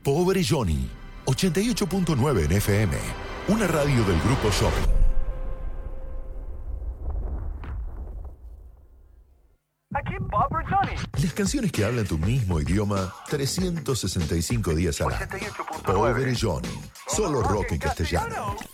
Pobre Johnny, 88.9 en FM, una radio del Grupo Shopping. Aquí Pobre Johnny. Las canciones que hablan tu mismo idioma 365 días al año. 88.9. Pobre Johnny, solo rock en castellano.